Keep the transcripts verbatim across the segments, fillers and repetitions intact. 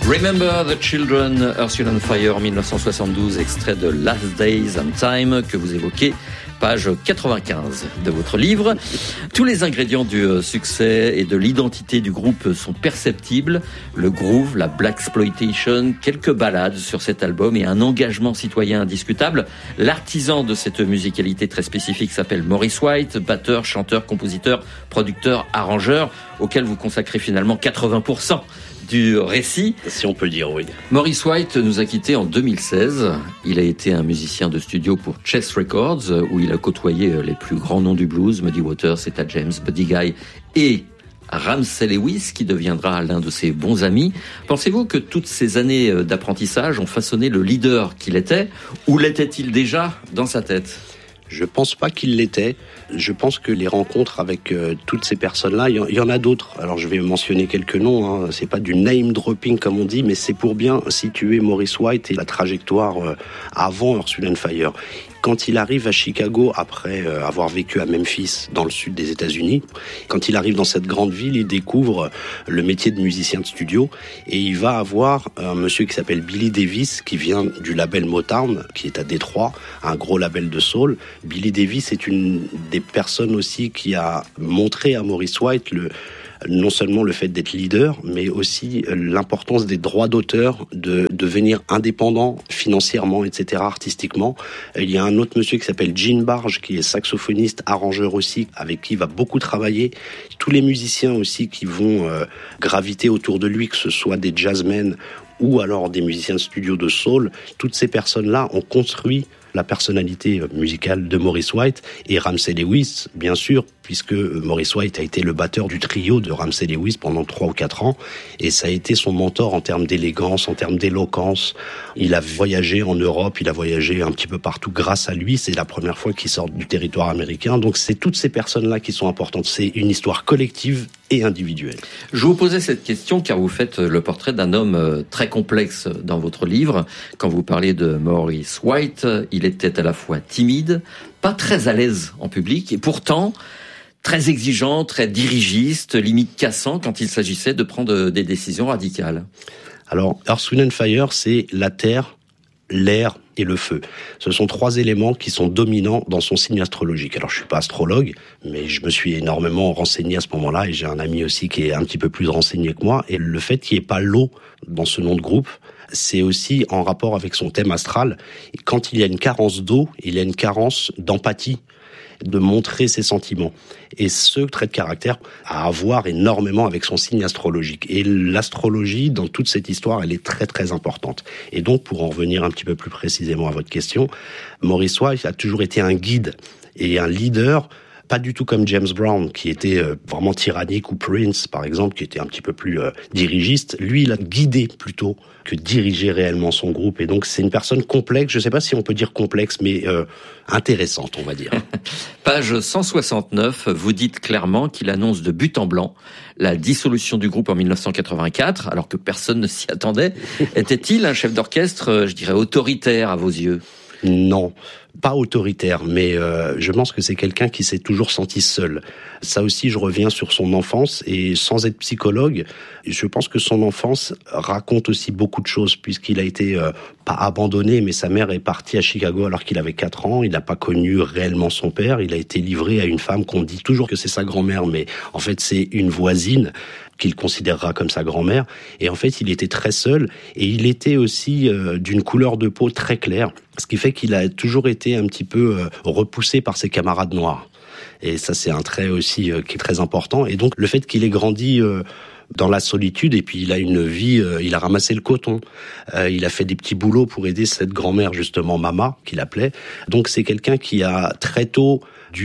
Remember the Children, Earth, Wind and Fire, dix-neuf cent soixante-douze, extrait de Last Days and Time que vous évoquez, page quatre-vingt-quinze de votre livre. Tous les ingrédients du succès et de l'identité du groupe sont perceptibles. Le groove, la blaxploitation, quelques ballades sur cet album et un engagement citoyen indiscutable. L'artisan de cette musicalité très spécifique s'appelle Maurice White, batteur, chanteur, compositeur, producteur, arrangeur, auquel vous consacrez finalement quatre-vingts pour cent du récit. Si on peut dire, oui. Maurice White nous a quittés en deux mille seize. Il a été un musicien de studio pour Chess Records, où il a côtoyé les plus grands noms du blues, Muddy Waters, Etta James, Buddy Guy et Ramsey Lewis, qui deviendra l'un de ses bons amis. Pensez-vous que toutes ces années d'apprentissage ont façonné le leader qu'il était, ou l'était-il déjà dans sa tête ? Je pense pas qu'il l'était. Je pense que les rencontres avec euh, toutes ces personnes-là, il y, y en a d'autres. Alors je vais mentionner quelques noms. Hein. C'est pas du name dropping comme on dit, mais c'est pour bien situer Maurice White et la trajectoire euh, avant Earth, Wind and Fire. Quand il arrive à Chicago, après euh, avoir vécu à Memphis, dans le sud des États-Unis, quand il arrive dans cette grande ville, il découvre le métier de musicien de studio et il va avoir un monsieur qui s'appelle Billy Davis, qui vient du label Motown, qui est à Détroit, un gros label de soul. Billy Davis est une des personnes aussi qui a montré à Maurice White le non seulement le fait d'être leader, mais aussi l'importance des droits d'auteur, de devenir indépendant financièrement, et cetera, artistiquement. Il y a un autre monsieur qui s'appelle Gene Barge, qui est saxophoniste, arrangeur aussi, avec qui il va beaucoup travailler. Tous les musiciens aussi qui vont euh, graviter autour de lui, que ce soit des jazzmen ou alors des musiciens de studio de soul, toutes ces personnes-là ont construit la personnalité musicale de Maurice White et Ramsey Lewis, bien sûr, puisque Maurice White a été le batteur du trio de Ramsey Lewis pendant trois ou quatre ans, et ça a été son mentor en termes d'élégance, en termes d'éloquence. Il a voyagé en Europe, il a voyagé un petit peu partout grâce à lui, c'est la première fois qu'il sort du territoire américain, donc c'est toutes ces personnes-là qui sont importantes, c'est une histoire collective et individuelle. Je vous posais cette question car vous faites le portrait d'un homme très complexe dans votre livre. Quand vous parlez de Maurice White, il était à la fois timide, pas très à l'aise en public et pourtant très exigeant, très dirigiste, limite cassant quand il s'agissait de prendre des décisions radicales. Alors, Earth, Wind and Fire, c'est la terre, l'air et le feu. Ce sont trois éléments qui sont dominants dans son signe astrologique. Alors, je suis pas astrologue, mais je me suis énormément renseigné à ce moment-là et j'ai un ami aussi qui est un petit peu plus renseigné que moi. Et le fait qu'il n'y ait pas l'eau dans ce nom de groupe, c'est aussi en rapport avec son thème astral. Et quand il y a une carence d'eau, il y a une carence d'empathie, de montrer ses sentiments. Et ce trait de caractère a à voir énormément avec son signe astrologique. Et l'astrologie, dans toute cette histoire, elle est très très importante. Et donc, pour en revenir un petit peu plus précisément à votre question, Maurice White a toujours été un guide et un leader, pas du tout comme James Brown, qui était euh, vraiment tyrannique, ou Prince, par exemple, qui était un petit peu plus euh, dirigiste. Lui, il a guidé plutôt que diriger réellement son groupe. Et donc, c'est une personne complexe. Je ne sais pas si on peut dire complexe, mais euh, intéressante, on va dire. Page cent soixante-neuf, vous dites clairement qu'il annonce de but en blanc la dissolution du groupe en dix-neuf cent quatre-vingt-quatre, alors que personne ne s'y attendait. Était-il un chef d'orchestre, je dirais, autoritaire à vos yeux ? Non, pas autoritaire, mais euh, je pense que c'est quelqu'un qui s'est toujours senti seul. Ça aussi, je reviens sur son enfance, et sans être psychologue, je pense que son enfance raconte aussi beaucoup de choses, puisqu'il a été euh, pas abandonné, mais sa mère est partie à Chicago alors qu'il avait quatre ans, il n'a pas connu réellement son père, il a été livré à une femme qu'on dit toujours que c'est sa grand-mère, mais en fait c'est une voisine qu'il considérera comme sa grand-mère, et en fait il était très seul, et il était aussi euh, d'une couleur de peau très claire, ce qui fait qu'il a toujours été un petit peu euh, repoussé par ses camarades noirs. Et ça, c'est un trait aussi euh, qui est très important. Et donc, le fait qu'il ait grandi euh, dans la solitude, et puis il a une vie, euh, il a ramassé le coton, euh, il a fait des petits boulots pour aider cette grand-mère, justement, Mama, qu'il appelait. Donc, c'est quelqu'un qui a très tôt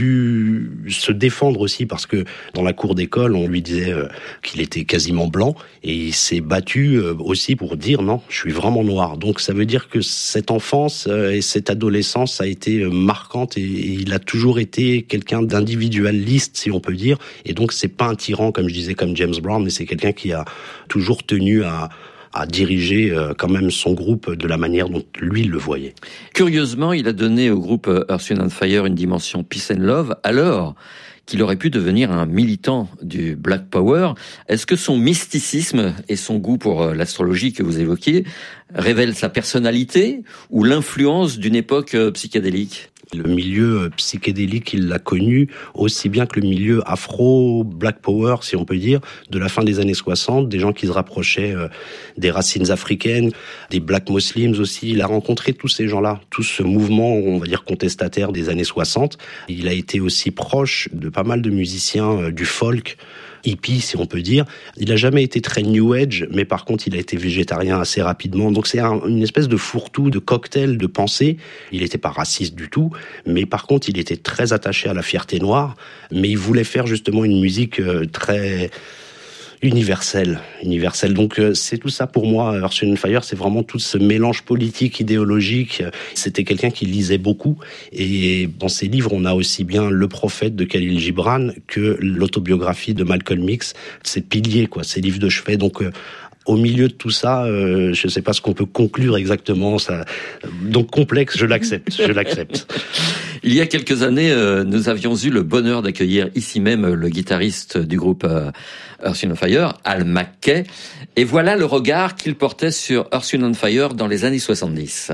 dû se défendre aussi, parce que dans la cour d'école, on lui disait euh, qu'il était quasiment blanc, et il s'est battu euh, aussi pour dire non, je suis vraiment noir. Donc ça veut dire que cette enfance euh, et cette adolescence a été euh, marquante, et, et il a toujours été quelqu'un d'individualiste, si on peut dire, et donc c'est pas un tyran, comme je disais, comme James Brown, mais c'est quelqu'un qui a toujours tenu à à diriger euh, quand même son groupe de la manière dont lui le voyait. Curieusement, il a donné au groupe Earth, Wind and Fire une dimension peace and love, alors qu'il aurait pu devenir un militant du Black Power. Est-ce que son mysticisme et son goût pour l'astrologie que vous évoquiez révèlent sa personnalité ou l'influence d'une époque psychédélique ? Le milieu psychédélique, il l'a connu aussi bien que le milieu afro-black power, si on peut dire, de la fin des années soixante, des gens qui se rapprochaient des racines africaines, des black muslims aussi. Il a rencontré tous ces gens-là, tout ce mouvement, on va dire, contestataire des années soixante. Il a été aussi proche de pas mal de musiciens du folk, hippie, si on peut dire. Il n'a jamais été très New Age, mais par contre, il a été végétarien assez rapidement. Donc c'est un, une espèce de fourre-tout, de cocktail de pensée. Il n'était pas raciste du tout, mais par contre, il était très attaché à la fierté noire. Mais il voulait faire justement une musique très universelle, universelle. Donc c'est tout ça pour moi. Earth, Wind and Fire, c'est vraiment tout ce mélange politique, idéologique. C'était quelqu'un qui lisait beaucoup. Et dans ses livres, on a aussi bien Le Prophète de Khalil Gibran que l'autobiographie de Malcolm X. C'est piliers, quoi, ces livres de chevet. Donc euh, au milieu de tout ça, euh, je ne sais pas ce qu'on peut conclure exactement. Ça, donc complexe, je l'accepte, je l'accepte. Il y a quelques années, euh, nous avions eu le bonheur d'accueillir ici même le guitariste du groupe euh, Earth, Wind and Fire, Al McKay. Et voilà le regard qu'il portait sur Earth, Wind and Fire dans les années soixante-dix.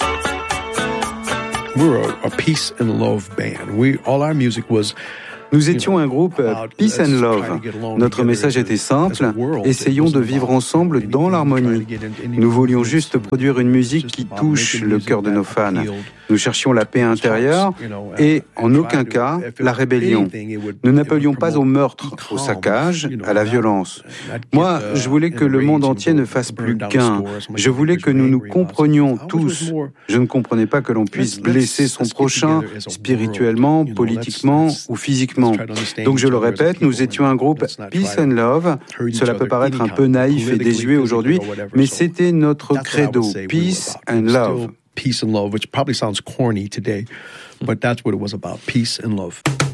We were a, a peace and love band. We, all our music was... Nous étions un groupe Peace and Love. Notre message était simple, essayons de vivre ensemble dans l'harmonie. Nous voulions juste produire une musique qui touche le cœur de nos fans. Nous cherchions la paix intérieure et, en aucun cas, la rébellion. Nous n'appelions pas au meurtre, au saccage, à la violence. Moi, je voulais que le monde entier ne fasse plus qu'un. Je voulais que nous nous comprenions tous. Je ne comprenais pas que l'on puisse blesser son prochain, spirituellement, politiquement ou physiquement. Donc je le répète, nous étions un groupe Peace and Love. Cela peut paraître un peu naïf et désuet aujourd'hui, mais c'était notre credo, Peace and Love. Peace and love, which probably sounds corny today, but that's what it was about, peace and love.